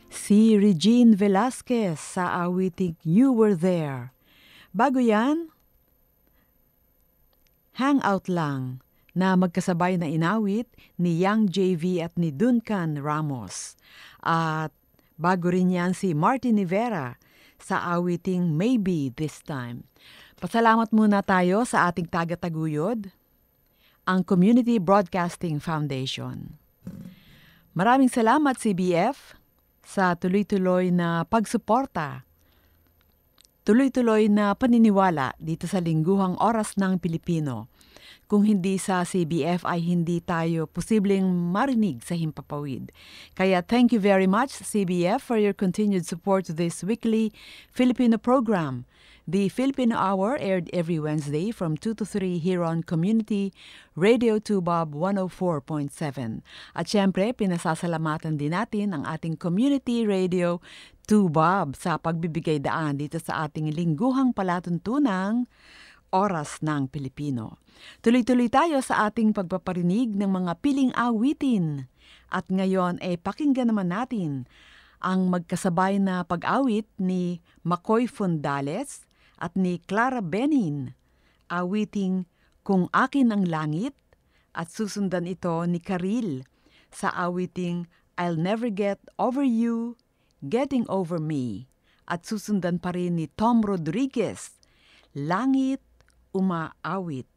si Regine Velasquez sa awiting You Were There. Bago yan, Hangout Lang na magkasabay na inawit ni Young JV at ni Duncan Ramos. At bago rin yan si Martin Rivera sa awiting Maybe This Time. Pasalamat muna tayo sa ating taga-taguyod, ang Community Broadcasting Foundation. Maraming salamat CBF sa tuloy-tuloy na pagsuporta, tuloy-tuloy na paniniwala dito sa Lingguhang Oras ng Pilipino. Kung hindi sa CBF ay hindi tayo posibleng marinig sa Himpapawid. Kaya thank you very much CBF for your continued support to this weekly Filipino program. The Filipino Hour aired every Wednesday from 2 to 3 here on Community Radio 2 Bob 104.7. At syempre, pinasasalamatan din natin ang ating Community Radio 2 Bob sa pagbibigay daan dito sa ating lingguhang palatuntunang Oras ng Pilipino. Tuloy-tuloy tayo sa ating pagpaparinig ng mga piling awitin. At ngayon ay pakinggan naman natin ang magkasabay na pag-awit ni Makoy Fondales at ni Clara Benin. Awiting Kung Akin ang Langit at susundan ito ni Karil sa awiting I'll Never Get Over You, Getting Over Me. At susundan pa rin ni Tom Rodriguez, Langit Umaawit.